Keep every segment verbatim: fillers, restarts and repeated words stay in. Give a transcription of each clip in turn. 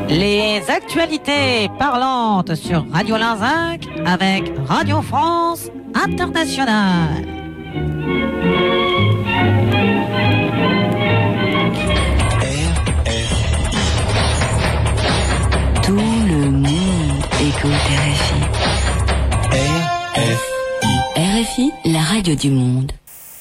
Les actualités parlantes sur Radio Linzinc avec Radio France Internationale. Tout le monde écoute R F I. R F I. R F I, la radio du monde.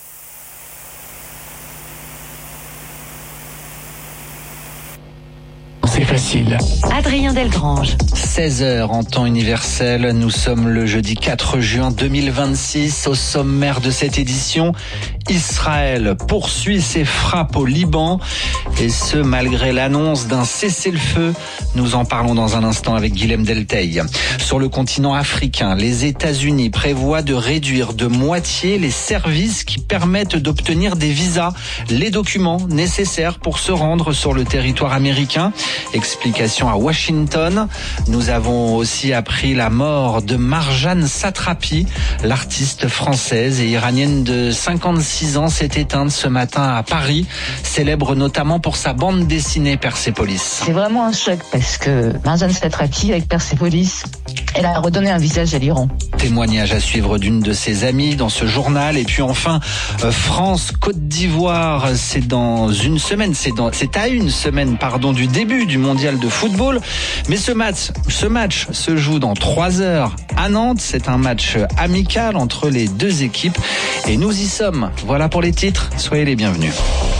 C'est facile. Adrien Delgrange. seize heures en temps universel. Nous sommes le jeudi quatre juin deux mille vingt-six. Au sommaire de cette édition, Israël poursuit ses frappes au Liban. Et ce, malgré l'annonce d'un cessez-le-feu. Nous en parlons dans un instant avec Guilhem Delteil. Sur le continent africain, les États-Unis prévoient de réduire de moitié les services qui permettent d'obtenir des visas, les documents nécessaires pour se rendre sur le territoire américain. Explication à Washington. Nous avons aussi appris la mort de Marjane Satrapi. L'artiste française et iranienne de cinquante-six ans s'est éteinte ce matin à Paris, célèbre notamment pour sa bande dessinée Persépolis. C'est vraiment un choc parce que Marjane Satrapi avec Persépolis, elle a redonné un visage à l'Iran. Témoignage à suivre d'une de ses amies dans ce journal. Et puis enfin, France-Côte d'Ivoire, c'est dans une semaine, c'est, dans, c'est à une semaine pardon, du début du mondial de football. Mais ce match, ce match se joue dans trois heures à Nantes. C'est un match amical entre les deux équipes. Et nous y sommes. Voilà pour les titres. Soyez les bienvenus.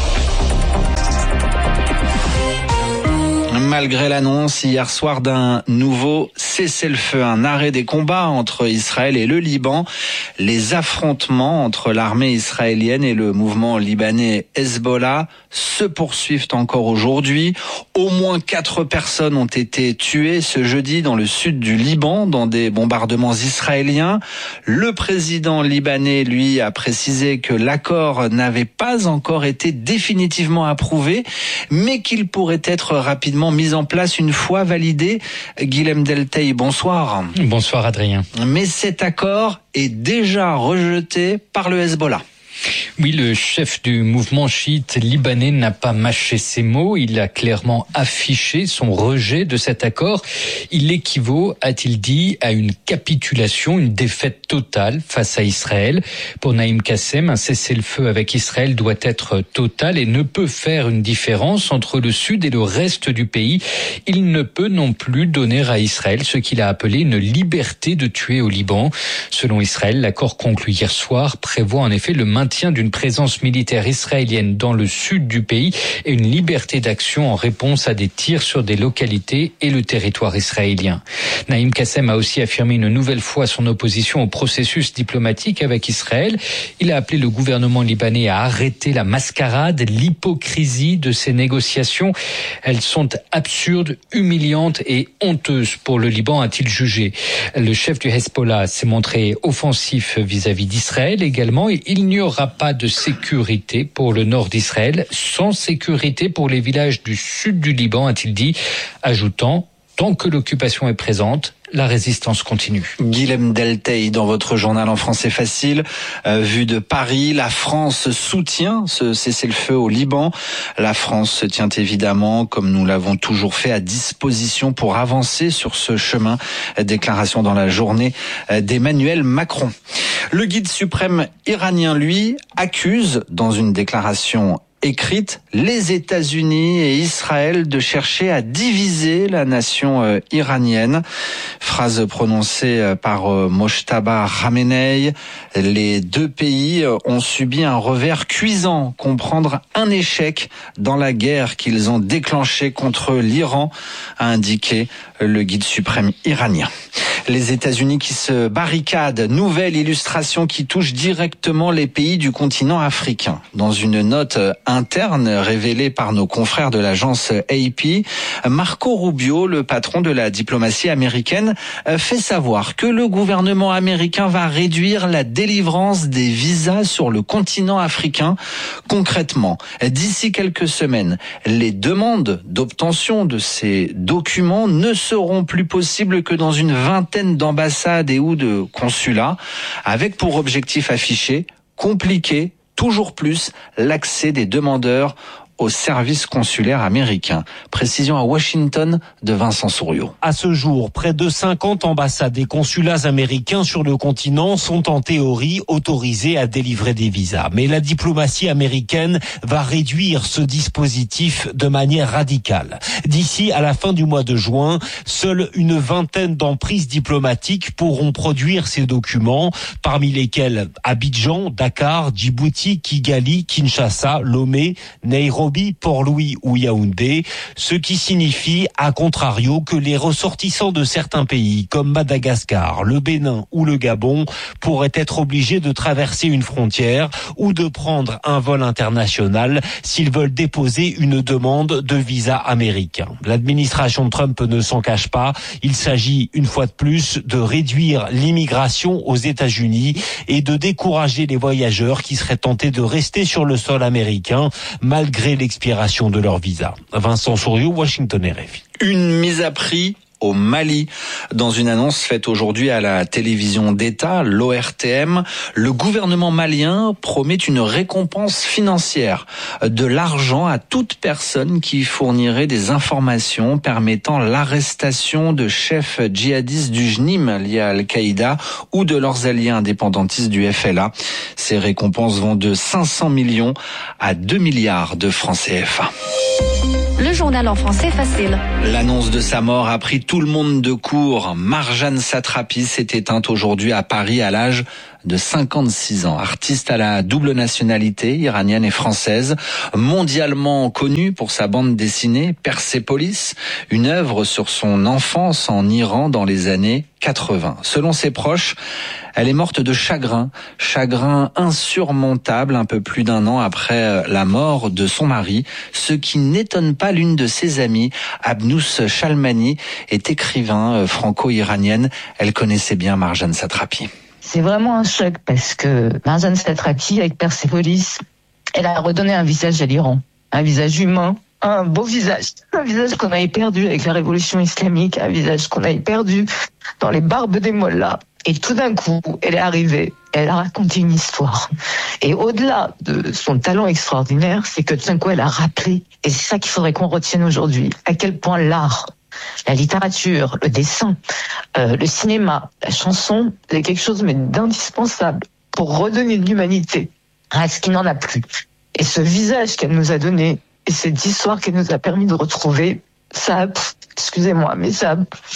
Malgré l'annonce hier soir d'un nouveau cessez-le-feu, un arrêt des combats entre Israël et le Liban, les affrontements entre l'armée israélienne et le mouvement libanais Hezbollah se poursuivent encore aujourd'hui. Au moins quatre personnes ont été tuées ce jeudi dans le sud du Liban dans des bombardements israéliens. Le président libanais, lui, a précisé que l'accord n'avait pas encore été définitivement approuvé, mais qu'il pourrait être rapidement mis en place une fois validé. Guilhem Delteil, bonsoir. Bonsoir Adrien. Mais cet accord est déjà rejeté par le Hezbollah. Oui, le chef du mouvement chiite libanais n'a pas mâché ses mots. Il a clairement affiché son rejet de cet accord. Il équivaut, a-t-il dit, à une capitulation, une défaite totale face à Israël. Pour Naïm Kassem, un cessez-le-feu avec Israël doit être total et ne peut faire une différence entre le sud et le reste du pays. Il ne peut non plus donner à Israël ce qu'il a appelé une liberté de tuer au Liban. Selon Israël, l'accord conclu hier soir prévoit en effet le maintien d'une présence militaire israélienne dans le sud du pays et une liberté d'action en réponse à des tirs sur des localités et le territoire israélien. Naïm Kassem a aussi affirmé une nouvelle fois son opposition au processus diplomatique avec Israël. Il a appelé le gouvernement libanais à arrêter la mascarade, l'hypocrisie de ces négociations. Elles sont absurdes, humiliantes et honteuses pour le Liban, a-t-il jugé. Le chef du Hezbollah s'est montré offensif vis-à-vis d'Israël également et il n'y aura pas de sécurité pour le nord d'Israël, sans sécurité pour les villages du sud du Liban, a-t-il dit, ajoutant, tant que l'occupation est présente, la résistance continue. Guilhem Delteil, dans votre journal en français facile, euh, vu de Paris, la France soutient ce cessez-le-feu au Liban. La France se tient évidemment, comme nous l'avons toujours fait, à disposition pour avancer sur ce chemin. Déclaration dans la journée d'Emmanuel Macron. Le guide suprême iranien, lui, accuse, dans une déclaration écrite, les États-Unis et Israël de chercher à diviser la nation euh, iranienne. Phrase prononcée euh, par euh, Mojtaba Khamenei. Les deux pays euh, ont subi un revers cuisant, comprendre un échec dans la guerre qu'ils ont déclenchée contre l'Iran, a indiqué le guide suprême iranien. Les États-Unis qui se barricadent, nouvelle illustration qui touche directement les pays du continent africain. Dans une note interne révélée par nos confrères de l'agence A P, Marco Rubio, le patron de la diplomatie américaine, fait savoir que le gouvernement américain va réduire la délivrance des visas sur le continent africain. Concrètement, d'ici quelques semaines, les demandes d'obtention de ces documents ne seront plus possibles que dans une vingtaine d'ambassades et ou de consulats, avec pour objectif affiché, compliquer toujours plus l'accès des demandeurs au service consulaire américain. Précision à Washington de Vincent Souriau. À ce jour, près de cinquante ambassades et consulats américains sur le continent sont en théorie autorisés à délivrer des visas. Mais la diplomatie américaine va réduire ce dispositif de manière radicale. D'ici à la fin du mois de juin, seule une vingtaine d'emprises diplomatiques pourront produire ces documents, parmi lesquels Abidjan, Dakar, Djibouti, Kigali, Kinshasa, Lomé, Nairobi, Port-Louis ou Yaoundé, ce qui signifie, à contrario, que les ressortissants de certains pays, comme Madagascar, le Bénin ou le Gabon, pourraient être obligés de traverser une frontière ou de prendre un vol international s'ils veulent déposer une demande de visa américain. L'administration Trump ne s'en cache pas. Il s'agit, une fois de plus, de réduire l'immigration aux États-Unis et de décourager les voyageurs qui seraient tentés de rester sur le sol américain malgré l'expiration de leur visa. Vincent Souriau, Washington R F I. Une mise à prix au Mali. Dans une annonce faite aujourd'hui à la télévision d'État, l'O R T M, le gouvernement malien promet une récompense financière, de l'argent à toute personne qui fournirait des informations permettant l'arrestation de chefs djihadistes du J N I M liés à Al-Qaïda ou de leurs alliés indépendantistes du F L A. Ces récompenses vont de cinq cents millions à deux milliards de francs C F A. Le journal en français facile. L'annonce de sa mort a pris tout le monde de court. Marjane Satrapi s'est éteinte aujourd'hui à Paris à l'âge de cinquante-six ans. Artiste à la double nationalité, iranienne et française, mondialement connue pour sa bande dessinée Persépolis, une œuvre sur son enfance en Iran dans les années quatre-vingts. Selon ses proches, elle est morte de chagrin, chagrin insurmontable un peu plus d'un an après la mort de son mari, ce qui n'étonne pas l'une de ses amies, Abnous Shalmani, est écrivain franco-iranienne. Elle connaissait bien Marjane Satrapi. C'est vraiment un choc parce que Marjane Satrapi, avec Persépolis, elle a redonné un visage à l'Iran, un visage humain, un beau visage, un visage qu'on avait perdu avec la révolution islamique, un visage qu'on avait perdu dans les barbes des mollahs. Et tout d'un coup, elle est arrivée, elle a raconté une histoire. Et au-delà de son talent extraordinaire, c'est que tout d'un coup, elle a rappelé, et c'est ça qu'il faudrait qu'on retienne aujourd'hui, à quel point l'art, la littérature, le dessin, euh, le cinéma, la chanson, c'est quelque chose mais d'indispensable pour redonner de l'humanité à ce qui n'en a plus. Et ce visage qu'elle nous a donné, et cette histoire qu'elle nous a permis de retrouver, ça, pff, excusez-moi, mais ça,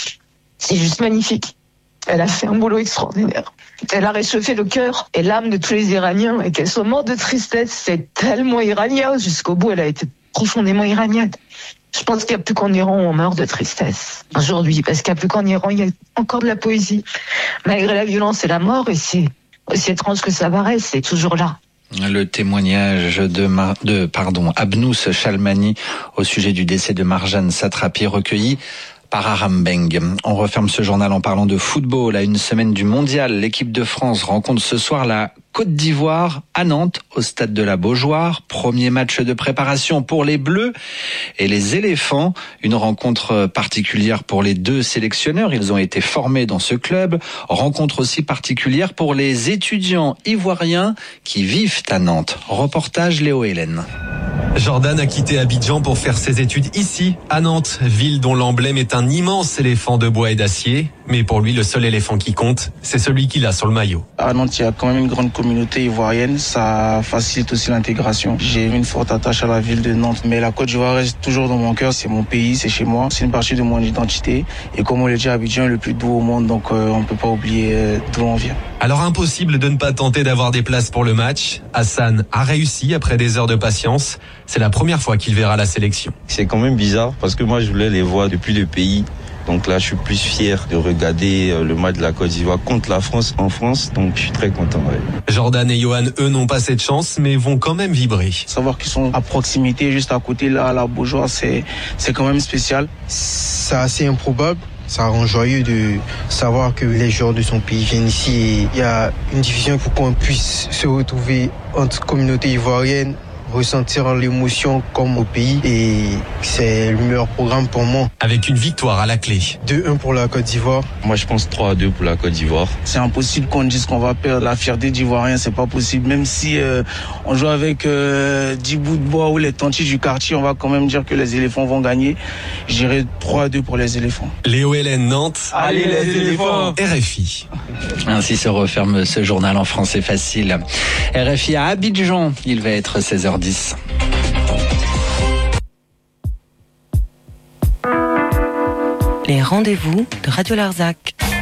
c'est juste magnifique. Elle a fait un boulot extraordinaire. Elle a réchauffé le cœur et l'âme de tous les Iraniens, et qu'elle soit morte de tristesse, c'est tellement iranien. Jusqu'au bout, elle a été profondément iranienne. Je pense qu'il n'y a plus qu'en Iran où on meurt de tristesse aujourd'hui, parce qu'il n'y a plus qu'en Iran, il y a encore de la poésie. Malgré la violence et la mort, et c'est aussi étrange que ça paraisse, c'est toujours là. Le témoignage de, Mar- de pardon, Abnous Shalmani au sujet du décès de Marjane Satrapi recueilli par Aram Beng. On referme ce journal en parlant de football. À une semaine du mondial, l'équipe de France rencontre ce soir la Côte d'Ivoire à Nantes, au stade de la Beaujoire. Premier match de préparation pour les Bleus et les Éléphants. Une rencontre particulière pour les deux sélectionneurs. Ils ont été formés dans ce club. Rencontre aussi particulière pour les étudiants ivoiriens qui vivent à Nantes. Reportage Léo Hélène. Jordan a quitté Abidjan pour faire ses études ici, à Nantes, ville dont l'emblème est un immense éléphant de bois et d'acier. Mais pour lui, le seul éléphant qui compte, c'est celui qu'il a sur le maillot. À Nantes, il y a quand même une grande communauté ivoirienne. Ça facilite aussi l'intégration. J'ai une forte attache à la ville de Nantes. Mais la Côte d'Ivoire reste toujours dans mon cœur. C'est mon pays, c'est chez moi. C'est une partie de mon identité. Et comme on le dit, Abidjan est le plus doux au monde. Donc euh, on ne peut pas oublier euh, d'où on vient. Alors impossible de ne pas tenter d'avoir des places pour le match. Hassan a réussi après des heures de patience. C'est la première fois qu'il verra la sélection. C'est quand même bizarre parce que moi je voulais les voir depuis le pays. Donc là, je suis plus fier de regarder le match de la Côte d'Ivoire contre la France en France. Donc je suis très content. Ouais. Jordan et Johan, eux, n'ont pas cette chance, mais vont quand même vibrer. Savoir qu'ils sont à proximité, juste à côté, là, à la Beaujoire, c'est, c'est quand même spécial. C'est assez improbable. Ça rend joyeux de savoir que les joueurs de son pays viennent ici. Et il y a une division pour qu'on puisse se retrouver entre communauté ivoirienne. ressentir l'émotion comme au pays et c'est le meilleur programme pour moi. Avec une victoire à la clé. deux un pour la Côte d'Ivoire. Moi, je pense trois à deux pour la Côte d'Ivoire. C'est impossible qu'on dise qu'on va perdre la fierté d'Ivoirien, c'est pas possible. Même si euh, on joue avec euh, dix bouts de bois ou les tantis du quartier, on va quand même dire que les éléphants vont gagner. Je dirais trois à deux pour les éléphants. Léo Hélène Nantes. Allez les éléphants. R F I. Ainsi se referme ce journal en français facile. R F I à Abidjan, il va être seize heures dix. Les rendez-vous de Radio Larzac.